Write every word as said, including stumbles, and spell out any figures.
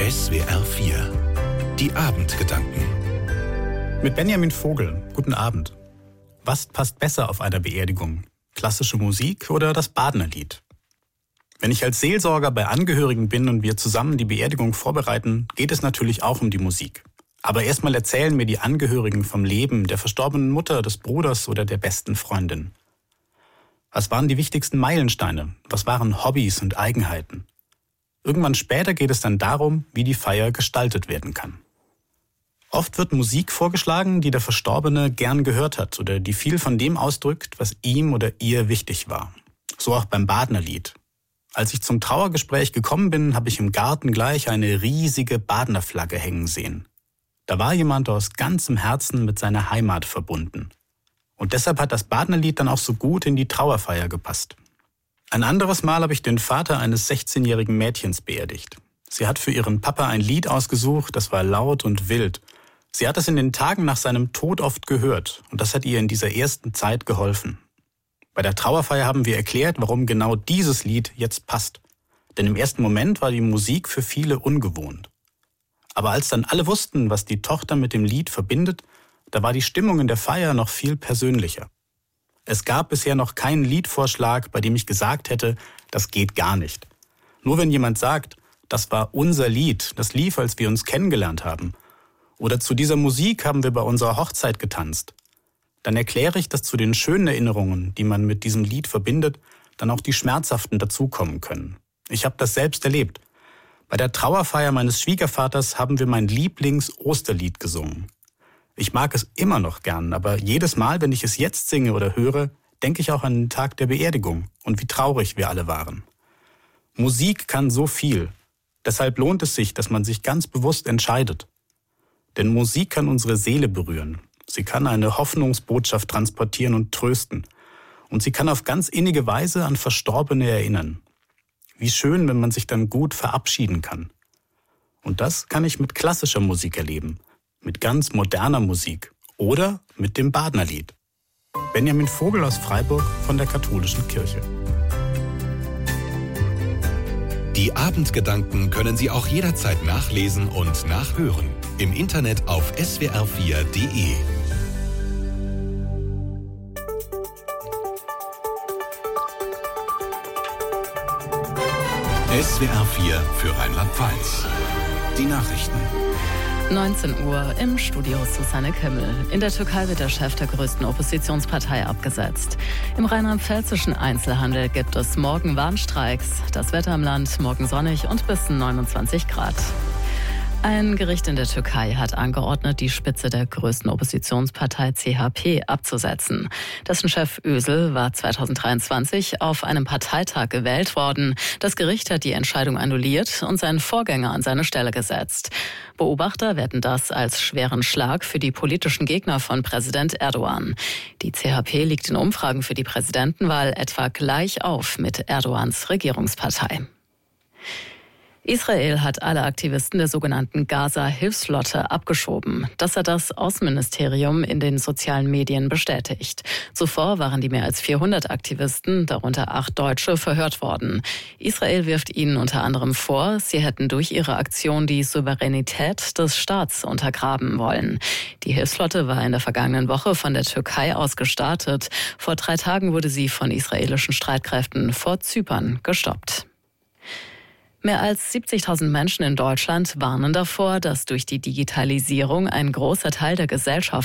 S W R vier. Die Abendgedanken. Mit Benjamin Vogel. Guten Abend. Was passt besser auf einer Beerdigung? Klassische Musik oder das Badnerlied? Wenn ich als Seelsorger bei Angehörigen bin und wir zusammen die Beerdigung vorbereiten, geht es natürlich auch um die Musik. Aber erstmal erzählen mir die Angehörigen vom Leben der verstorbenen Mutter, des Bruders oder der besten Freundin. Was waren die wichtigsten Meilensteine? Was waren Hobbys und Eigenheiten? Irgendwann später geht es dann darum, wie die Feier gestaltet werden kann. Oft wird Musik vorgeschlagen, die der Verstorbene gern gehört hat oder die viel von dem ausdrückt, was ihm oder ihr wichtig war. So auch beim Badnerlied. Als ich zum Trauergespräch gekommen bin, habe ich im Garten gleich eine riesige Badnerflagge hängen sehen. Da war jemand aus ganzem Herzen mit seiner Heimat verbunden. Und deshalb hat das Badnerlied dann auch so gut in die Trauerfeier gepasst. Ein anderes Mal habe ich den Vater eines sechzehnjährigen Mädchens beerdigt. Sie hat für ihren Papa ein Lied ausgesucht, das war laut und wild. Sie hat es in den Tagen nach seinem Tod oft gehört und das hat ihr in dieser ersten Zeit geholfen. Bei der Trauerfeier haben wir erklärt, warum genau dieses Lied jetzt passt. Denn im ersten Moment war die Musik für viele ungewohnt. Aber als dann alle wussten, was die Tochter mit dem Lied verbindet, da war die Stimmung in der Feier noch viel persönlicher. Es gab bisher noch keinen Liedvorschlag, bei dem ich gesagt hätte, das geht gar nicht. Nur wenn jemand sagt, das war unser Lied, das lief, als wir uns kennengelernt haben, oder zu dieser Musik haben wir bei unserer Hochzeit getanzt, dann erkläre ich, dass zu den schönen Erinnerungen, die man mit diesem Lied verbindet, dann auch die schmerzhaften dazukommen können. Ich habe das selbst erlebt. Bei der Trauerfeier meines Schwiegervaters haben wir mein Lieblings-Osterlied gesungen. Ich mag es immer noch gern, aber jedes Mal, wenn ich es jetzt singe oder höre, denke ich auch an den Tag der Beerdigung und wie traurig wir alle waren. Musik kann so viel. Deshalb lohnt es sich, dass man sich ganz bewusst entscheidet. Denn Musik kann unsere Seele berühren. Sie kann eine Hoffnungsbotschaft transportieren und trösten. Und sie kann auf ganz innige Weise an Verstorbene erinnern. Wie schön, wenn man sich dann gut verabschieden kann. Und das kann ich mit klassischer Musik erleben. Mit ganz moderner Musik oder mit dem Badnerlied. Benjamin Vogel aus Freiburg von der Katholischen Kirche. Die Abendgedanken können Sie auch jederzeit nachlesen und nachhören. Im Internet auf S W R vier Punkt de. S W R vier für Rheinland-Pfalz. Die Nachrichten. neunzehn Uhr im Studio Susanne Kimmel. In der Türkei wird der Chef der größten Oppositionspartei abgesetzt. Im rheinland-pfälzischen Einzelhandel gibt es morgen Warnstreiks. Das Wetter im Land morgen sonnig und bis neunundzwanzig Grad. Ein Gericht in der Türkei hat angeordnet, die Spitze der größten Oppositionspartei C H P abzusetzen. Dessen Chef Özal war zweitausenddreiundzwanzig auf einem Parteitag gewählt worden. Das Gericht hat die Entscheidung annulliert und seinen Vorgänger an seine Stelle gesetzt. Beobachter werten das als schweren Schlag für die politischen Gegner von Präsident Erdogan. Die C H P liegt in Umfragen für die Präsidentenwahl etwa gleich auf mit Erdogans Regierungspartei. Israel hat alle Aktivisten der sogenannten Gaza-Hilfsflotte abgeschoben. Das hat das Außenministerium in den sozialen Medien bestätigt. Zuvor waren die mehr als vierhundert Aktivisten, darunter acht Deutsche, verhört worden. Israel wirft ihnen unter anderem vor, sie hätten durch ihre Aktion die Souveränität des Staats untergraben wollen. Die Hilfsflotte war in der vergangenen Woche von der Türkei aus gestartet. Vor drei Tagen wurde sie von israelischen Streitkräften vor Zypern gestoppt. Mehr als siebzigtausend Menschen in Deutschland warnen davor, dass durch die Digitalisierung ein großer Teil der Gesellschaft